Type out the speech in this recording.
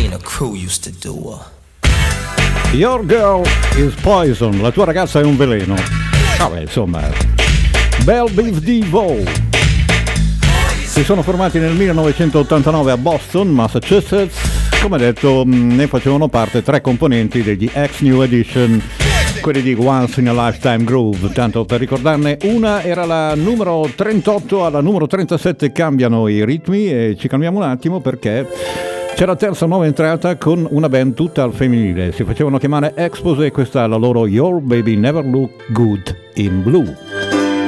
and the crew used to do. Your girl is poison, la tua ragazza è un veleno. Vabbè, insomma, Bell Beef Devo. Si sono formati nel 1989 a Boston, Massachusetts. Come detto, ne facevano parte 3 componenti degli X New Edition, quelli di Once in a Lifetime Groove. Tanto per ricordarne, una era la numero 38, alla numero 37 cambiano i ritmi e ci calmiamo un attimo perché c'è la terza nuova entrata con una band tutta al femminile. Si facevano chiamare Expose e questa è la loro Your Baby Never Look Good in Blue.